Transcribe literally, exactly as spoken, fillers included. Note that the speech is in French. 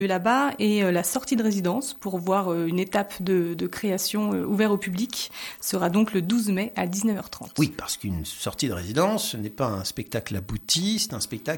là-bas et la sortie de résidence pour voir une étape de, de création ouverte au public sera donc le douze mai à dix-neuf heures trente. Oui, parce qu'une sortie de résidence, ce n'est pas un spectacle abouti, c'est un spectacle